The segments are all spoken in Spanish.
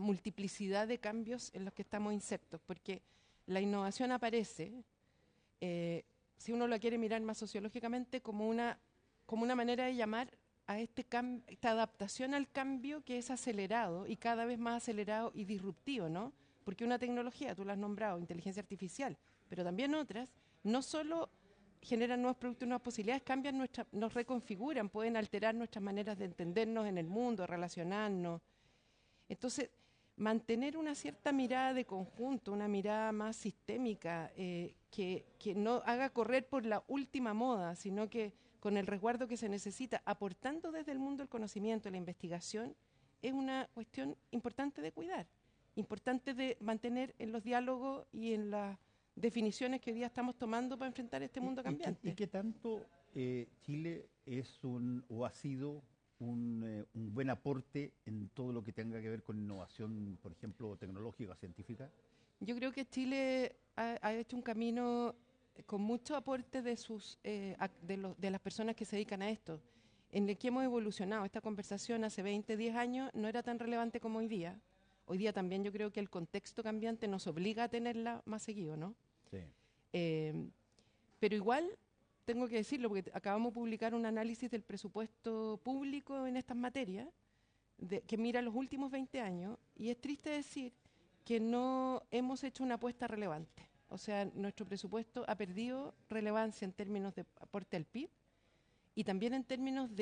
multiplicidad de cambios en los que estamos insertos, porque la innovación aparece, si uno lo quiere mirar más sociológicamente, como una manera de llamar a esta adaptación al cambio que es acelerado y cada vez más acelerado y disruptivo, ¿no? Porque una tecnología, tú la has nombrado, inteligencia artificial, pero también otras, no solo generan nuevos productos, nuevas posibilidades, nos reconfiguran, pueden alterar nuestras maneras de entendernos en el mundo, relacionarnos. Entonces, mantener una cierta mirada de conjunto, una mirada más sistémica, que no haga correr por la última moda, sino que con el resguardo que se necesita, aportando desde el mundo el conocimiento, la investigación, es una cuestión importante de cuidar, importante de mantener en los diálogos y en las definiciones que hoy día estamos tomando para enfrentar este mundo cambiante. ¿Y qué tanto Chile es o ha sido un buen aporte en todo lo que tenga que ver con innovación, por ejemplo, tecnológica, científica? Yo creo que Chile ha hecho un camino con mucho aporte de las personas que se dedican a esto, en el que hemos evolucionado. Esta conversación hace 20, 10 años no era tan relevante como hoy día. Hoy día también yo creo que el contexto cambiante nos obliga a tenerla más seguido, ¿no? Sí. Pero igual, tengo que decirlo, porque acabamos de publicar un análisis del presupuesto público en estas materias, que mira los últimos 20 años, y es triste decir que no hemos hecho una apuesta relevante. O sea, nuestro presupuesto ha perdido relevancia en términos de aporte al PIB y también en términos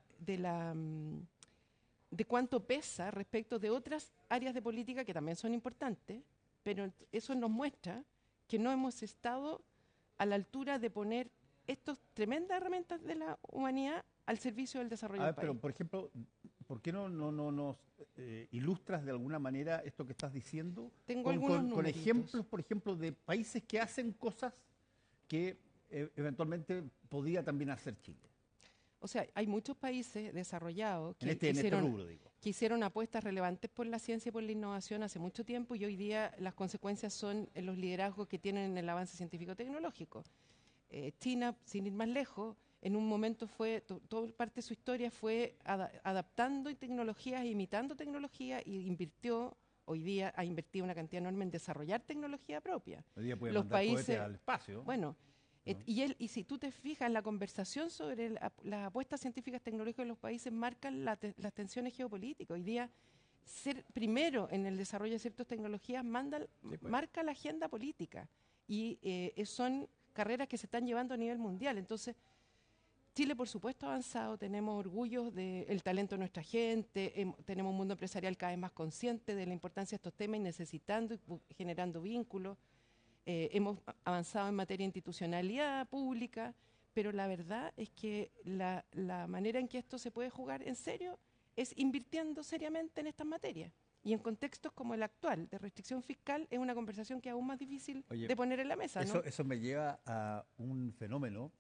de cuánto pesa respecto de otras áreas de política que también son importantes, pero eso nos muestra que no hemos estado a la altura de poner estas tremendas herramientas de la humanidad al servicio del desarrollo del país. Pero por ejemplo, ¿por qué no nos ilustras de alguna manera esto que estás diciendo? Tengo algunos con ejemplos, por ejemplo, de países que hacen cosas que eventualmente podría también hacer Chile. O sea, hay muchos países desarrollados en este rubro, digo, que hicieron apuestas relevantes por la ciencia y por la innovación hace mucho tiempo, y hoy día las consecuencias son en los liderazgos que tienen en el avance científico-tecnológico. China, sin ir más lejos, en un momento toda parte de su historia fue adaptando tecnologías, imitando tecnologías, y hoy día ha invertido una cantidad enorme en desarrollar tecnología propia. Hoy día puede mandar cohetes al espacio. Bueno, y si tú te fijas, la conversación sobre las apuestas científicas tecnológicas de los países marcan las tensiones geopolíticas. Hoy día, ser primero en el desarrollo de ciertas tecnologías marca la agenda política, y son carreras que se están llevando a nivel mundial. Entonces, Chile, por supuesto, ha avanzado, tenemos orgullo del talento de nuestra gente, tenemos un mundo empresarial cada vez más consciente de la importancia de estos temas y necesitando y generando vínculos. Hemos avanzado en materia de institucionalidad pública, pero la verdad es que la manera en que esto se puede jugar en serio es invirtiendo seriamente en estas materias. Y en contextos como el actual, de restricción fiscal, es una conversación que es aún más difícil de poner en la mesa, ¿no? Eso me lleva a un fenómeno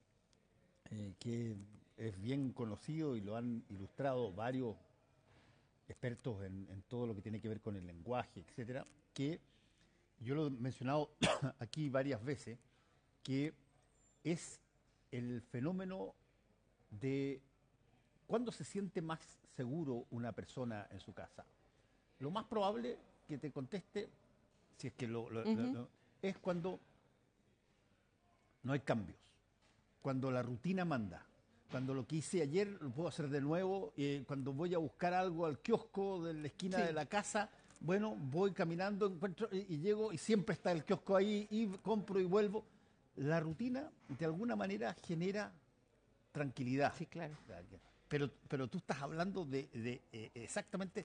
que es bien conocido y lo han ilustrado varios expertos en todo lo que tiene que ver con el lenguaje, etcétera, que yo lo he mencionado aquí varias veces, que es el fenómeno de cuándo se siente más seguro una persona en su casa. Lo más probable que te conteste, si es que es cuando no hay cambios, cuando la rutina manda, cuando lo que hice ayer lo puedo hacer de nuevo, cuando voy a buscar algo al kiosco de la esquina de la casa. Bueno, voy caminando, encuentro y llego y siempre está el kiosco ahí y compro y vuelvo. La rutina, de alguna manera, genera tranquilidad. Sí, claro. Pero tú estás hablando de exactamente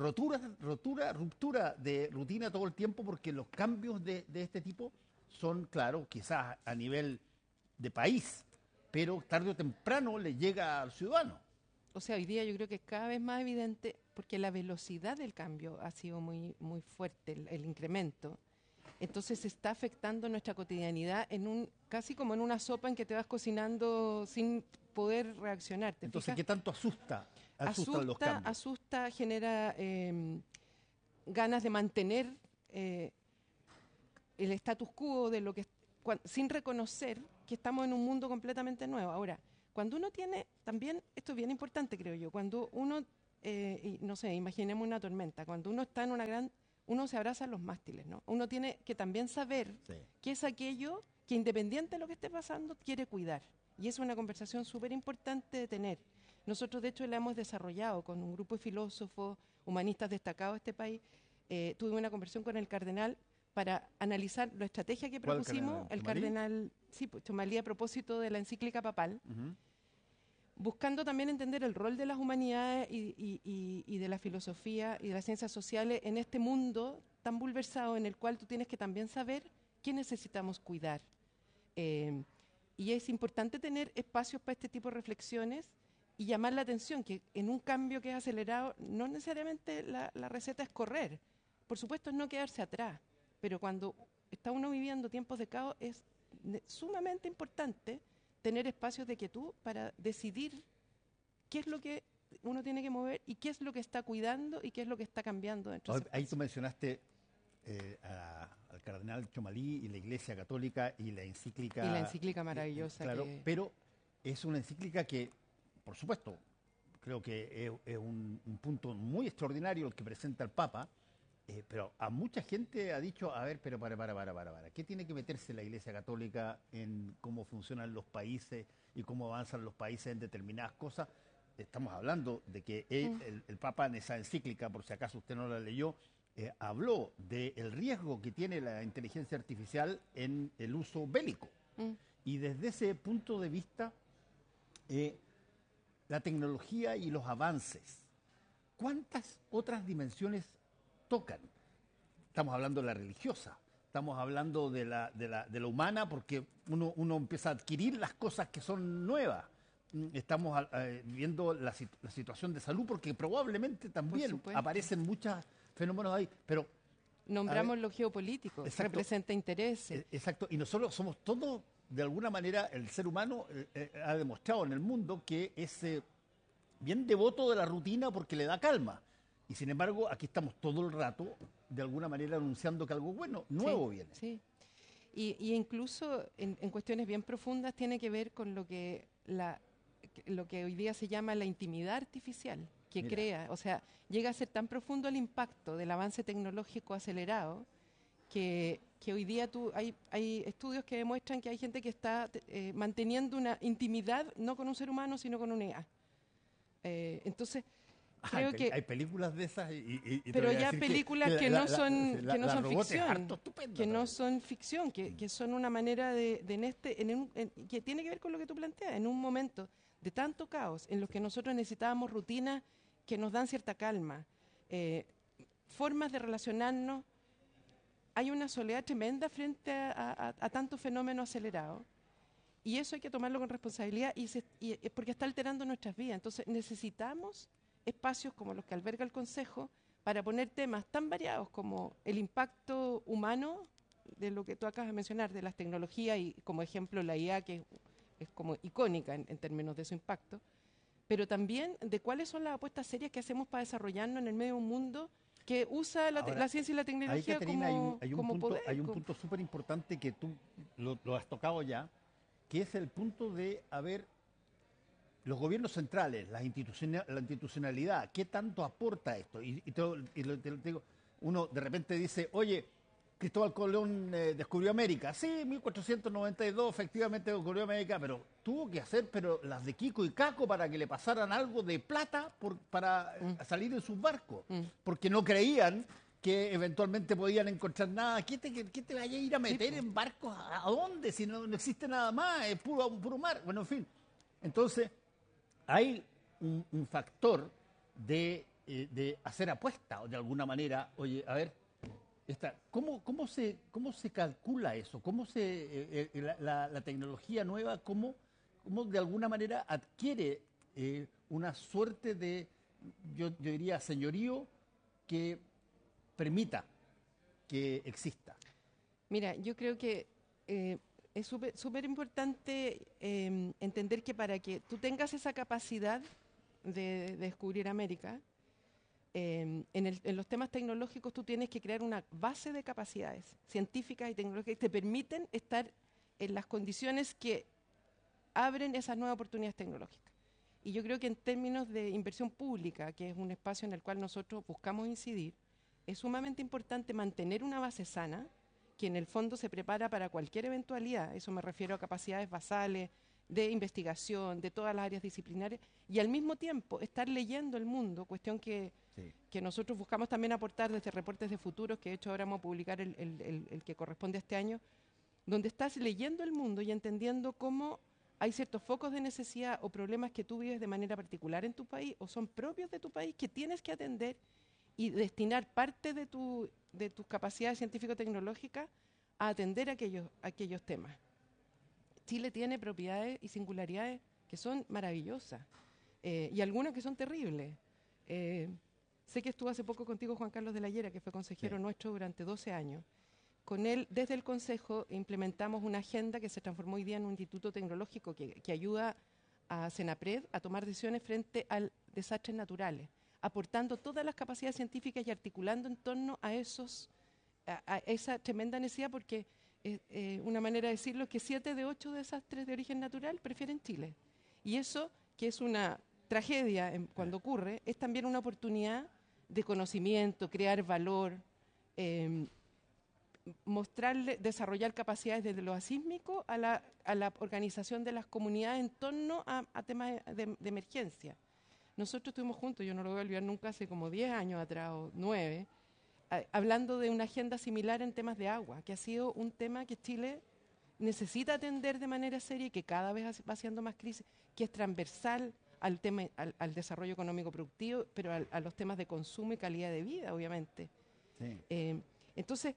ruptura de rutina todo el tiempo, porque los cambios de este tipo son, claro, quizás a nivel de país, pero tarde o temprano le llega al ciudadano. O sea, hoy día yo creo que es cada vez más evidente, porque la velocidad del cambio ha sido muy, muy fuerte, el incremento. Entonces se está afectando nuestra cotidianidad casi como en una sopa en que te vas cocinando sin poder reaccionar. Entonces, ¿qué tanto asusta los cambios? Asusta, genera ganas de mantener el status quo de lo que sin reconocer que estamos en un mundo completamente nuevo. Ahora, cuando uno tiene, también, esto es bien importante, creo yo, cuando uno y no sé, imaginemos una tormenta. Cuando uno está en una gran, uno se abraza a los mástiles, ¿no? Uno tiene que también saber Sí. qué es aquello que independiente de lo que esté pasando, quiere cuidar. Y es una conversación súper importante de tener. Nosotros, de hecho, la hemos desarrollado con un grupo de filósofos, humanistas destacados de este país. Tuve una conversación con el cardenal para analizar la estrategia que ¿Cuál propusimos, cardenal? el ¿Chomalí? cardenal, sí, pues, Chomalí, a propósito de la encíclica papal, Ujú. buscando también entender el rol de las humanidades y de la filosofía y de las ciencias sociales en este mundo tan bulversado en el cual tú tienes que también saber qué necesitamos cuidar. Eh, y es importante tener espacios para este tipo de reflexiones y llamar la atención que en un cambio que es acelerado no necesariamente la receta es correr. Por supuesto es no quedarse atrás, pero cuando está uno viviendo tiempos de caos es sumamente importante tener espacios de quietud para decidir qué es lo que uno tiene que mover y qué es lo que está cuidando y qué es lo que está cambiando dentro de ese Ahí tú espacio. mencionaste al cardenal Chomalí y la Iglesia Católica y la encíclica. Y la encíclica maravillosa Claro, que... pero es una encíclica que, por supuesto, creo que es un punto muy extraordinario el que presenta el Papa, pero a mucha gente ha dicho, a ver, pero para, ¿qué tiene que meterse la Iglesia Católica en cómo funcionan los países y cómo avanzan los países en determinadas cosas? Estamos hablando de que el Papa en esa encíclica, por si acaso usted no la leyó, habló del riesgo que tiene la inteligencia artificial en el uso bélico. Mm. Y desde ese punto de vista, la tecnología y los avances, ¿cuántas otras dimensiones tocan? Estamos hablando de la religiosa, estamos hablando de la humana, porque uno empieza a adquirir las cosas que son nuevas. Estamos viendo la situación de salud, porque probablemente también supuesto. aparecen muchos fenómenos ahí, pero Nombramos lo geopolítico, exacto. representa intereses. Exacto, y nosotros somos todos, de alguna manera, el ser humano ha demostrado en el mundo que es bien devoto de la rutina porque le da calma. Y sin embargo, aquí estamos todo el rato, de alguna manera, anunciando que algo bueno, nuevo viene. Sí. Y incluso en cuestiones bien profundas tiene que ver con lo que hoy día se llama la intimidad artificial, que Mira. crea, o sea, llega a ser tan profundo el impacto del avance tecnológico acelerado que hoy día hay estudios que demuestran que hay gente que está manteniendo una intimidad no con un ser humano, sino con un IA. Entonces, creo que... Hay películas de esas y te Pero voy a ya decir películas que que no son robot es ficción, harto estupenda que no también. son ficción, que son una manera que tiene que ver con lo que tú planteas, en un momento de tanto caos, en los que nosotros necesitábamos rutinas que nos dan cierta calma, formas de relacionarnos. Hay una soledad tremenda frente a tantos fenómenos acelerados. Y eso hay que tomarlo con responsabilidad porque está alterando nuestras vidas. Entonces necesitamos espacios como los que alberga el Consejo para poner temas tan variados como el impacto humano de lo que tú acabas de mencionar, de las tecnologías y como ejemplo la IA, que es como icónica en términos de su impacto, pero también de cuáles son las apuestas serias que hacemos para desarrollarnos en el medio de un mundo que usa Ahora, la ciencia y la ahí, tecnología Caterina, como poder. hay un punto súper importante que tú lo has tocado ya, que es el punto de, los gobiernos centrales, la institucionalidad, ¿qué tanto aporta esto? Te digo, uno de repente dice, oye, Cristóbal Colón descubrió América. Sí, 1492 efectivamente descubrió América, pero tuvo que hacer las de Kiko y Caco para que le pasaran algo de plata para salir en sus barcos, porque no creían que eventualmente podían encontrar nada. ¿Qué te vaya a ir a meter en barcos? ¿A dónde? Si no existe nada más, es puro mar. Bueno, en fin. Entonces, hay un factor de hacer apuesta, o de alguna manera, oye, a ver, ¿cómo se calcula eso? La tecnología nueva, cómo de alguna manera adquiere una suerte de, yo diría, señorío que permita que exista? Mira, yo creo que es súper importante entender que para que tú tengas esa capacidad de descubrir América, en los temas tecnológicos tú tienes que crear una base de capacidades científicas y tecnológicas que te permiten estar en las condiciones que abren esas nuevas oportunidades tecnológicas. Y yo creo que en términos de inversión pública, que es un espacio en el cual nosotros buscamos incidir, es sumamente importante mantener una base sana, que en el fondo se prepara para cualquier eventualidad. Eso me refiero a capacidades basales, de investigación, de todas las áreas disciplinarias, y al mismo tiempo estar leyendo el mundo, cuestión Sí. que nosotros buscamos también aportar desde Reportes de Futuros, que de hecho ahora vamos a publicar el que corresponde a este año, donde estás leyendo el mundo y entendiendo cómo hay ciertos focos de necesidad o problemas que tú vives de manera particular en tu país o son propios de tu país que tienes que atender y destinar parte de tus capacidades científico-tecnológicas a atender aquellos temas. Chile tiene propiedades y singularidades que son maravillosas y algunas que son terribles. Sé que estuvo hace poco contigo Juan Carlos de la Llera, que fue consejero Sí. nuestro durante 12 años. Con él, desde el Consejo, implementamos una agenda que se transformó hoy día en un instituto tecnológico que ayuda a Senapred a tomar decisiones frente a desastres naturales, aportando todas las capacidades científicas y articulando en torno a esa tremenda necesidad, porque una manera de decirlo es que 7 de 8 desastres de origen natural prefieren Chile. Y eso, que es una tragedia cuando ocurre, es también una oportunidad de conocimiento, crear valor, mostrarle, desarrollar capacidades desde lo asísmico a la organización de las comunidades en torno a temas de emergencia. Nosotros estuvimos juntos, yo no lo voy a olvidar nunca, hace como 10 años atrás o 9, hablando de una agenda similar en temas de agua, que ha sido un tema que Chile necesita atender de manera seria y que cada vez va haciendo más crisis, que es transversal al tema, al desarrollo económico productivo, pero a los temas de consumo y calidad de vida, obviamente. Sí. Entonces,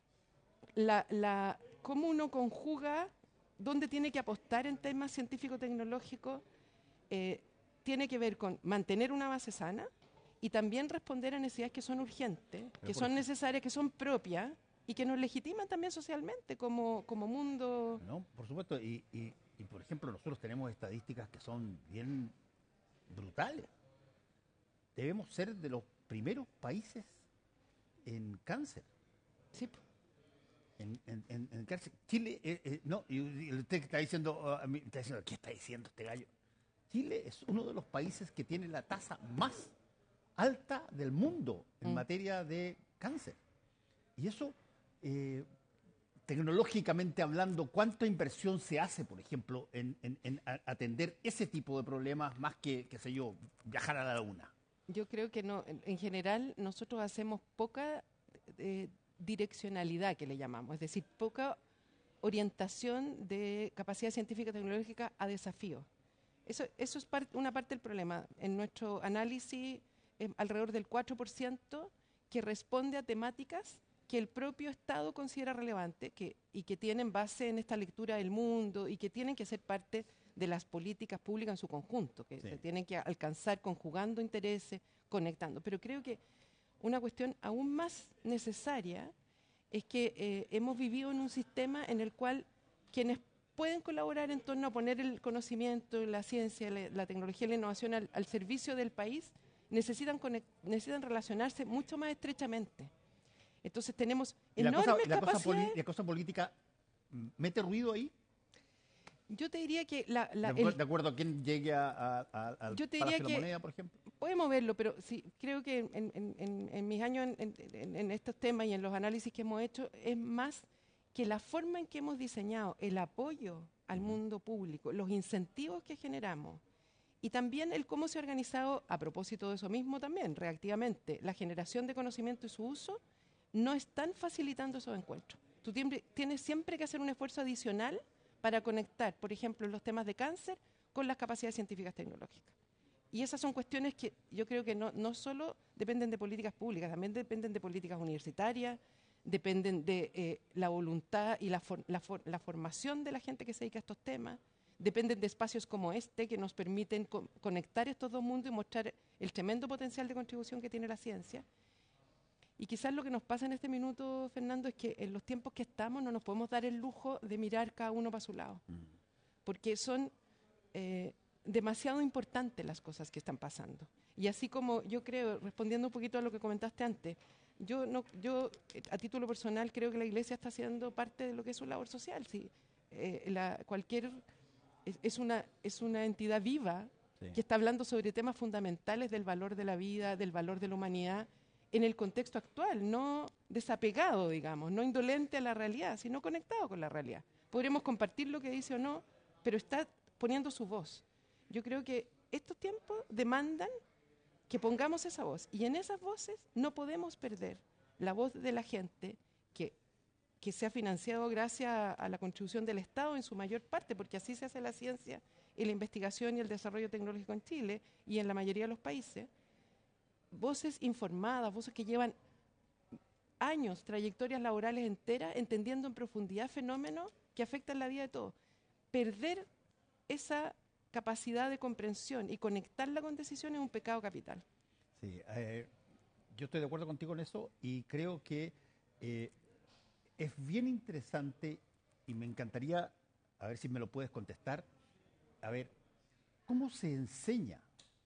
cómo uno conjuga dónde tiene que apostar en temas científico-tecnológicos tiene que ver con mantener una base sana y también responder a necesidades que son urgentes, que son necesarias, que son propias y que nos legitiman también socialmente como mundo. ¿No? Por supuesto, y por ejemplo, nosotros tenemos estadísticas que son bien brutales. Debemos ser de los primeros países en cáncer. Sí, En cáncer. Chile, no, y usted está diciendo, a mí, está diciendo, ¿qué está diciendo este gallo? Chile es uno de los países que tiene la tasa más alta del mundo en materia de cáncer. Y eso, tecnológicamente hablando, ¿cuánta inversión se hace, por ejemplo, en atender ese tipo de problemas más que, qué sé yo, viajar a la luna? yo creo que no. En general, nosotros hacemos poca direccionalidad, que le llamamos, es decir, poca orientación de capacidad científica y tecnológica a desafíos. Eso es una parte del problema. En nuestro análisis, alrededor del 4% que responde a temáticas que el propio Estado considera relevantes y que tienen base en esta lectura del mundo y que tienen que ser parte de las políticas públicas en su conjunto, que Sí. se tienen que alcanzar conjugando intereses, conectando. Pero creo que una cuestión aún más necesaria es que hemos vivido en un sistema en el cual quienes pueden colaborar en torno a poner el conocimiento, la ciencia, la tecnología y la innovación al servicio del país, necesitan relacionarse mucho más estrechamente. Entonces tenemos enormes capacidades. La cosa política mete ruido ahí, Yo te diría que de acuerdo a quién llegue al yo te Palacio diría de la que Moneda, por ejemplo. podemos verlo, pero sí, creo que en mis años en estos temas y en los análisis que hemos hecho, es más que la forma en que hemos diseñado el apoyo al mundo público, los incentivos que generamos y también el cómo se ha organizado, a propósito de eso mismo también, reactivamente, la generación de conocimiento y su uso, no están facilitando esos encuentros. Tú tienes siempre que hacer un esfuerzo adicional para conectar, por ejemplo, los temas de cáncer con las capacidades científicas tecnológicas. Y esas son cuestiones que yo creo que no solo dependen de políticas públicas, también dependen de políticas universitarias, dependen de la voluntad y la formación de la gente que se dedica a estos temas, dependen de espacios como este que nos permiten conectar estos dos mundos y mostrar el tremendo potencial de contribución que tiene la ciencia. Y quizás lo que nos pasa en este minuto, Fernando, es que en los tiempos que estamos no nos podemos dar el lujo de mirar cada uno para su lado, porque son demasiado importantes las cosas que están pasando. Y así como yo creo, respondiendo un poquito a lo que comentaste antes, yo a título personal creo que la Iglesia está haciendo parte de lo que es su labor social. Sí, es una entidad viva, Sí. que está hablando sobre temas fundamentales del valor de la vida, del valor de la humanidad, en el contexto actual, no desapegado, digamos, no indolente a la realidad, sino conectado con la realidad. Podremos compartir lo que dice o no, pero está poniendo su voz. Yo creo que estos tiempos demandan que pongamos esa voz, y en esas voces no podemos perder la voz de la gente que se ha financiado gracias a la contribución del Estado en su mayor parte, porque así se hace la ciencia y la investigación y el desarrollo tecnológico en Chile y en la mayoría de los países. Voces informadas, voces que llevan años, trayectorias laborales enteras, entendiendo en profundidad fenómenos que afectan la vida de todos. Perder esa capacidad de comprensión y conectarla con decisiones es un pecado capital. Sí, yo estoy de acuerdo contigo en eso y creo que es bien interesante y me encantaría, a ver si me lo puedes contestar, a ver, ¿cómo se enseña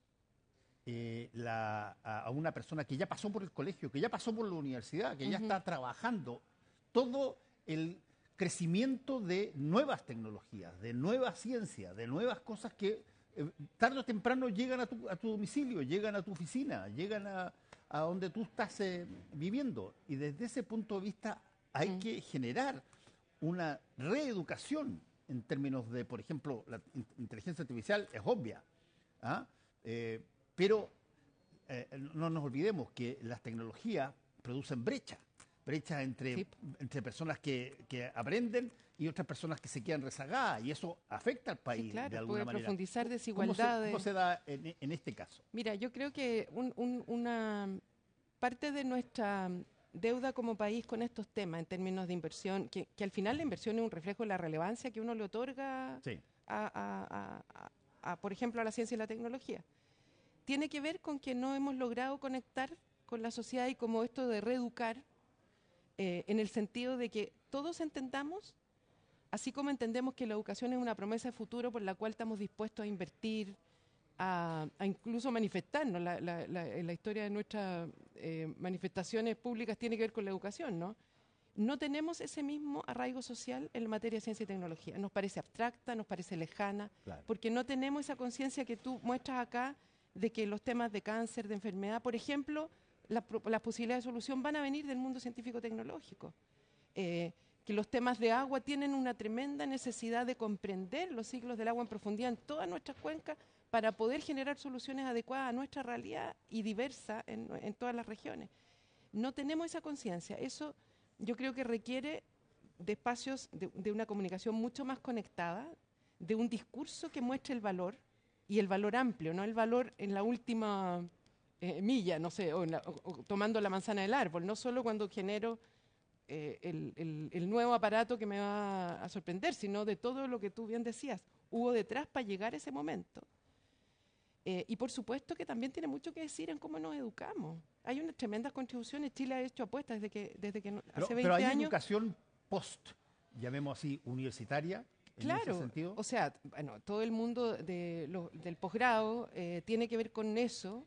a una persona que ya pasó por el colegio, que ya pasó por la universidad, que ya está trabajando, todo el crecimiento de nuevas tecnologías, de nuevas ciencias, de nuevas cosas que tarde o temprano llegan a tu domicilio, llegan a tu oficina, llegan a donde tú estás viviendo? Y desde ese punto de vista hay que generar una reeducación en términos de, por ejemplo, la inteligencia artificial es obvia, ¿ah? Pero no nos olvidemos que las tecnologías producen brechas entre personas que aprenden y otras personas que se quedan rezagadas, y eso afecta al país, Sí, claro, de alguna puede manera. profundizar desigualdades. ¿Cómo se da en este caso? Mira, yo creo que una parte de nuestra deuda como país con estos temas en términos de inversión, que al final la inversión es un reflejo de la relevancia que uno le otorga Sí. por ejemplo, a la ciencia y la tecnología, tiene que ver con que no hemos logrado conectar con la sociedad y como esto de reeducar, en el sentido de que todos entendamos, así como entendemos que la educación es una promesa de futuro por la cual estamos dispuestos a invertir, a incluso manifestarnos. La historia de nuestras manifestaciones públicas tiene que ver con la educación, ¿no? No tenemos ese mismo arraigo social en la materia de ciencia y tecnología. Nos parece abstracta, nos parece lejana, Claro. porque no tenemos esa conciencia que tú muestras acá de que los temas de cáncer, de enfermedad, por ejemplo, las posibilidades de solución van a venir del mundo científico-tecnológico. Que los temas de agua tienen una tremenda necesidad de comprender los ciclos del agua en profundidad en todas nuestras cuencas para poder generar soluciones adecuadas a nuestra realidad y diversa en todas las regiones. No tenemos esa conciencia. Eso yo creo que requiere de espacios de una comunicación mucho más conectada, de un discurso que muestre el valor, y el valor amplio, no el valor en la última milla, no sé, o tomando la manzana del árbol, no solo cuando genero el nuevo aparato que me va a sorprender, sino de todo lo que tú bien decías, hubo detrás para llegar a ese momento. Y por supuesto que también tiene mucho que decir en cómo nos educamos. Hay unas tremendas contribuciones. Chile ha hecho apuestas desde que hace 20 pero hay años. educación post, llamemos así, universitaria, en ese Claro, sentido. o sea, bueno, todo el mundo del posgrado tiene que ver con eso.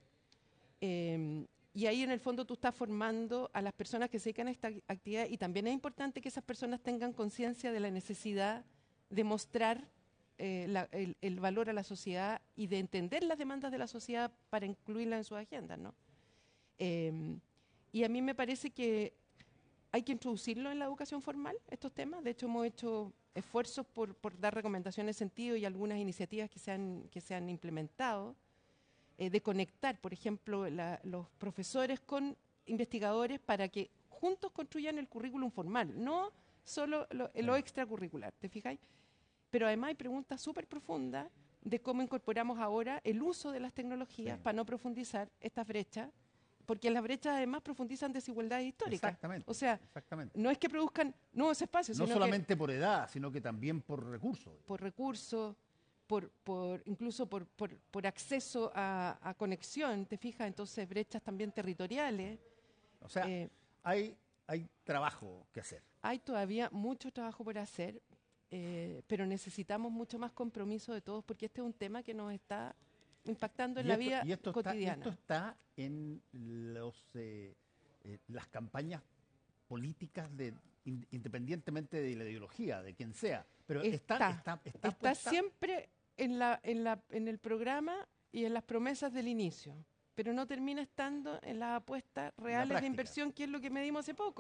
Y ahí en el fondo tú estás formando a las personas que se dedican a esta actividad, y también es importante que esas personas tengan conciencia de la necesidad de mostrar el valor a la sociedad y de entender las demandas de la sociedad para incluirlas en sus agendas, ¿no? Y a mí me parece que hay que introducirlo en la educación formal, estos temas. De hecho, hemos hecho esfuerzos por dar recomendaciones en ese sentido y algunas iniciativas que se han implementado, de conectar, por ejemplo, los profesores con investigadores para que juntos construyan el currículum formal, no solo lo extracurricular, ¿te fijáis? Pero además hay preguntas súper profundas de cómo incorporamos ahora el uso de las tecnologías para no profundizar estas brechas, porque las brechas además profundizan desigualdades históricas. Exactamente. O sea, exactamente. no es que produzcan nuevos espacios, No sino solamente por edad, sino que también por recursos. por recursos, incluso por acceso a conexión, ¿te fijas? Entonces, brechas también territoriales. O sea, hay trabajo que hacer. Hay todavía mucho trabajo por hacer, pero necesitamos mucho más compromiso de todos, porque este es un tema que nos está impactando en la vida cotidiana. Esto está en las campañas políticas independientemente de la ideología, de quien sea. Pero está siempre en el programa y en las promesas del inicio, pero no termina estando en las apuestas reales de práctica. inversión, que es lo que medimos hace poco.